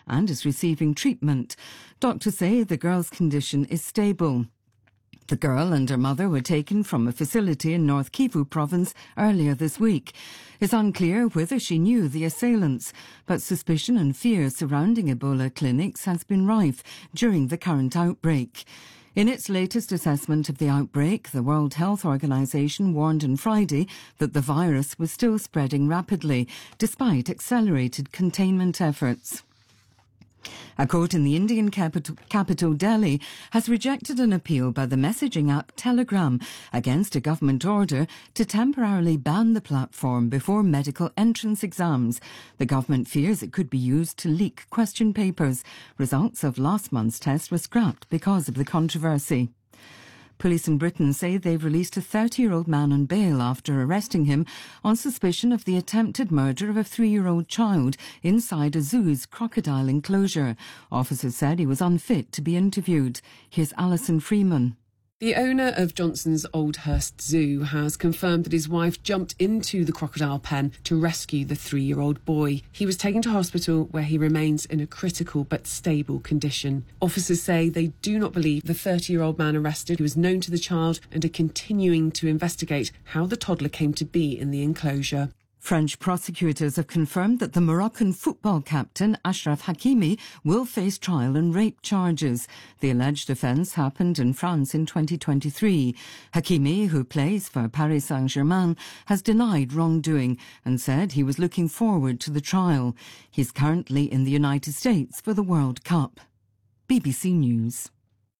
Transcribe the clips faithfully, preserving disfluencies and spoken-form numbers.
and is receiving treatment. Doctors say the girl's condition is stable. The girl and her mother were taken from a facility in North Kivu province earlier this week. It's unclear whether she knew the assailants, but suspicion and fear surrounding Ebola clinics has been rife during the current outbreak. In its latest assessment of the outbreak, the World Health Organization warned on Friday that the virus was still spreading rapidly, despite accelerated containment efforts. A court in the Indian capital, capital Delhi has rejected an appeal by the messaging app Telegram against a government order to temporarily ban the platform before medical entrance exams. The government fears it could be used to leak question papers. Results of last month's test were scrapped because of the controversy. Police in Britain say they've released a thirty-year-old man on bail after arresting him on suspicion of the attempted murder of a three-year-old child inside a zoo's crocodile enclosure. Officers said he was unfit to be interviewed. Here's Alison Freeman. The owner of Johnson's Oldhurst Zoo has confirmed that his wife jumped into the crocodile pen to rescue the three-year-old boy. He was taken to hospital where he remains in a critical but stable condition. Officers say they do not believe the thirty-year-old man arrested, who was known to the child, and are continuing to investigate how the toddler came to be in the enclosure. French prosecutors have confirmed that the Moroccan football captain Achraf Hakimi will face trial on rape charges. The alleged offence happened in France in twenty twenty-three. Hakimi, who plays for Paris Saint-Germain, has denied wrongdoing and said he was looking forward to the trial. He's currently in the United States for the World Cup. B B C News.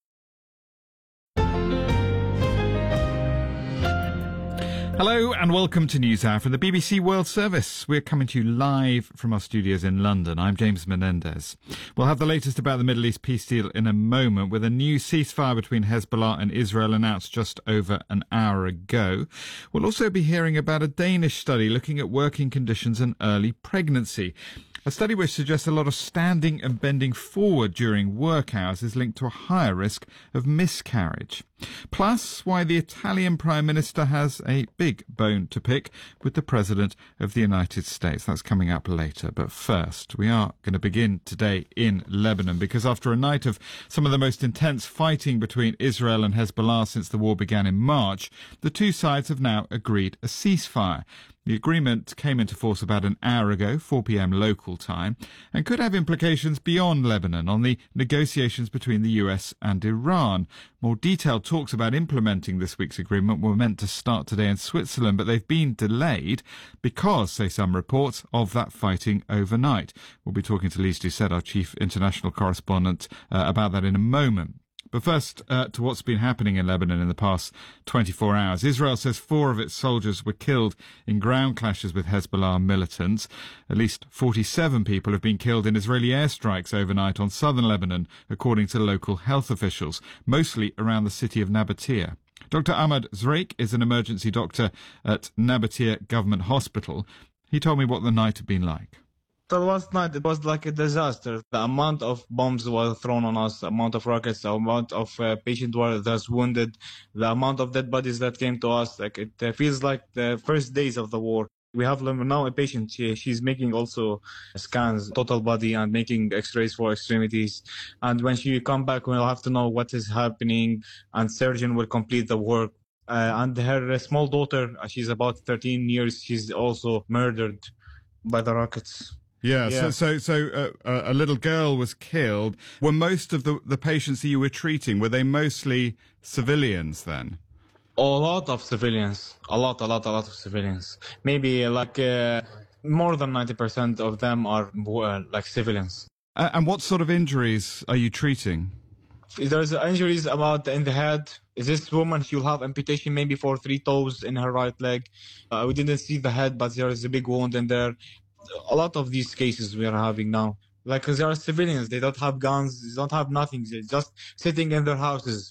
Hello and welcome to NewsHour from the B B C World Service. We're coming to you live from our studios in London. I'm James Menendez. We'll have the latest about the Middle East peace deal in a moment, with a new ceasefire between Hezbollah and Israel announced just over an hour ago. We'll also be hearing about a Danish study looking at working conditions and early pregnancy. A study which suggests a lot of standing and bending forward during work hours is linked to a higher risk of miscarriage. Plus, why the Italian Prime Minister has a big bone to pick with the President of the United States. That's coming up later. But first, we are going to begin today in Lebanon, because after a night of some of the most intense fighting between Israel and Hezbollah since the war began in March, the two sides have now agreed a ceasefire. The agreement came into force about an hour ago, four p.m. local time, and could have implications beyond Lebanon on the negotiations between the U S and Iran. More detailed talks about implementing this week's agreement were meant to start today in Switzerland, but they've been delayed because, say some reports, of that fighting overnight. We'll be talking to Lise Doucet, our chief international correspondent, uh, about that in a moment. But first, uh, to what's been happening in Lebanon in the past twenty-four hours. Israel says four of its soldiers were killed in ground clashes with Hezbollah militants. At least forty-seven people have been killed in Israeli airstrikes overnight on southern Lebanon, according to local health officials, mostly around the city of Nabatea. Doctor Ahmad Zreik is an emergency doctor at Nabatea Government Hospital. He told me what the night had been like. The last night, it was like a disaster. The amount of bombs were thrown on us, the amount of rockets, the amount of uh, patients were that's wounded, the amount of dead bodies that came to us. Like it uh, feels like the first days of the war. We have now a patient. She, she's making also scans, total body, and making x-rays for extremities. And when she come back, we'll have to know what is happening, and surgeon will complete the work. Uh, and her uh, small daughter, uh, she's about thirteen years, she's also murdered by the rockets. Yeah, yeah. so so, so uh, a little girl was killed. Were most of the, the patients that you were treating, were they mostly civilians then? A lot of civilians. A lot, a lot, a lot of civilians. Maybe like uh, more than ninety percent of them are uh, like civilians. Uh, and what sort of injuries are you treating? There's injuries about in the head. This woman, she'll have amputation maybe for three toes in her right leg. Uh, we didn't see the head, but there is a big wound in there. A lot of these cases we are having now, like, they are civilians, they don't have guns, they don't have nothing, they're just sitting in their houses.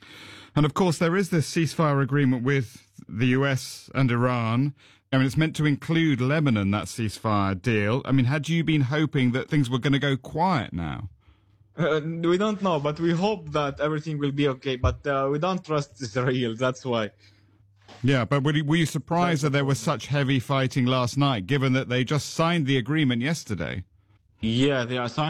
And of course there is this ceasefire agreement with the U S and Iran. I mean, it's meant to include Lebanon, that ceasefire deal. I mean, had you been hoping that things were going to go quiet now? Uh, we don't know, but we hope that everything will be okay, but uh, we don't trust Israel, that's why. Yeah, but were you, were you surprised that there was such heavy fighting last night, given that they just signed the agreement yesterday? Yeah, they are signed.